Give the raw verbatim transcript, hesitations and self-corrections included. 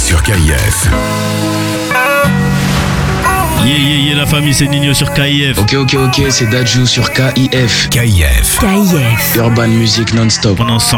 sur K I F. Yeah, yeah, yeah, la famille, c'est Nino sur K I F. Ok, ok, ok, c'est Dadju sur K I F. K I F. K I F. Urban Music non-stop. On est ensemble.